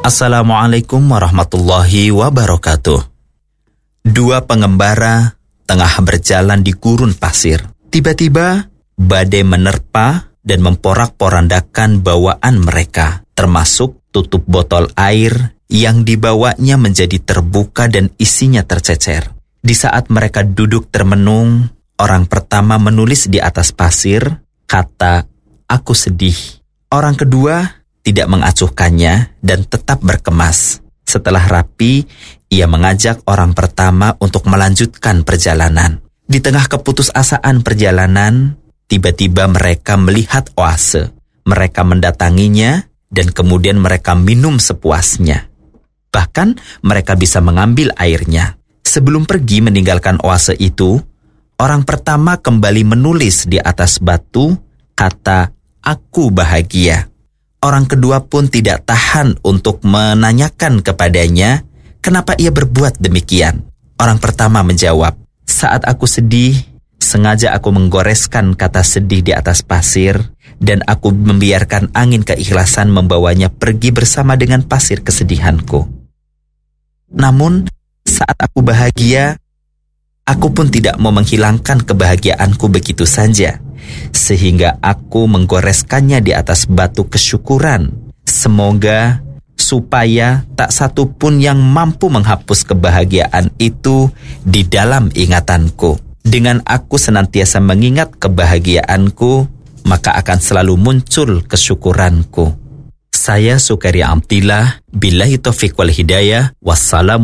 Assalamualaikum warahmatullahi wabarakatuh. Dua pengembara tengah berjalan di gurun pasir. Tiba-tiba badai menerpa dan memporak-porandakan bawaan mereka, termasuk tutup botol air yang dibawanya menjadi terbuka dan isinya tercecer. Di saat mereka duduk termenung, orang pertama menulis di atas pasir kata, "Aku sedih." Orang kedua tidak mengacuhkannya dan tetap berkemas. Setelah rapi, ia mengajak orang pertama untuk melanjutkan perjalanan. Di tengah keputusasaan perjalanan, tiba-tiba mereka melihat oase. Mereka mendatanginya dan kemudian mereka minum sepuasnya. Bahkan mereka bisa mengambil airnya. Sebelum pergi meninggalkan oase itu, orang pertama kembali menulis di atas batu kata, "Aku bahagia." Orang kedua pun tidak tahan untuk menanyakan kepadanya kenapa ia berbuat demikian. Orang pertama menjawab, "Saat aku sedih, sengaja aku menggoreskan kata sedih di atas pasir dan aku membiarkan angin keikhlasan membawanya pergi bersama dengan pasir kesedihanku. Namun, saat aku bahagia, aku pun tidak mau menghilangkan kebahagiaanku begitu saja. Sehingga aku menggoreskannya di atas batu kesyukuran. Semoga supaya tak satu pun yang mampu menghapus kebahagiaan itu di dalam ingatanku. Dengan aku senantiasa mengingat kebahagiaanku, maka akan selalu muncul kesyukuranku." Saya Sukaria Amtillah, billahi taufiq wal hidayah.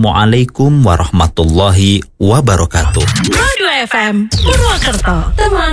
Wassalamualaikum warahmatullahi wabarakatuh. Pro 2 FM Purwokerto, teman